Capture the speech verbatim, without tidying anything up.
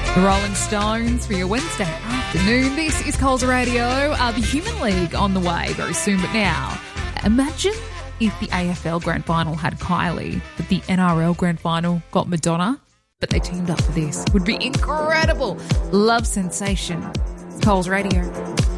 The Rolling Stones for your Wednesday afternoon. This is Coles Radio. Uh, the Human League on the way very soon. But now, imagine if the A F L Grand Final had Kylie, but the N R L Grand Final got Madonna, but they teamed up for this. Would be incredible. Love sensation. It's Coles Radio.